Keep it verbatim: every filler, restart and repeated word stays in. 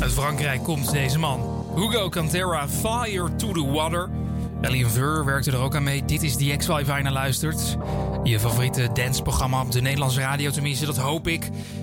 Uit Frankrijk komt deze man. Hugo Cantera, Fire to the Water. Ellie Veur werkte er ook aan mee. Dit is die X-Fi waar je naar luistert. Je favoriete danceprogramma op de Nederlandse radio, tenminste, dat hoop ik.